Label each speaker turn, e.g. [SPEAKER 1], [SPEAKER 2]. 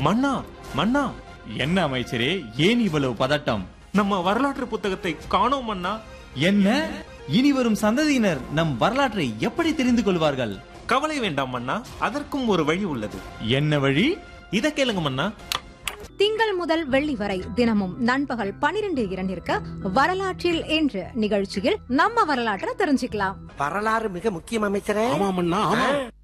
[SPEAKER 1] மன்னா மன்னா,
[SPEAKER 2] என்ன அமைச்சரே, ஏன் இவ்வளவு பதட்டம்?
[SPEAKER 1] நம்ம வரலாற்று புத்தகத்தை காணோம் மன்னா.
[SPEAKER 2] என்ன, இனி வரும் சந்ததியினர் நம் வரலாற்றை எப்படி தெரிந்து கொள்வார்கள்?
[SPEAKER 1] கவலை வேண்டாம் மன்னா, அதற்கும் ஒரு வழி உள்ளது.
[SPEAKER 2] என்ன வழி?
[SPEAKER 1] இத கேளுங்க மன்னா.
[SPEAKER 3] திங்கள் முதல் வெள்ளி வரை தினமும் நண்பகல் 12:02 வரலாற்றில் என்ற நிகழ்ச்சியில் நம்ம வரலாற்றை தெரிஞ்சுக்கலாம்.
[SPEAKER 4] வரலாறு மிக முக்கியம் அமைச்சரே.
[SPEAKER 5] ஆமாமண்ணா, ஆமா.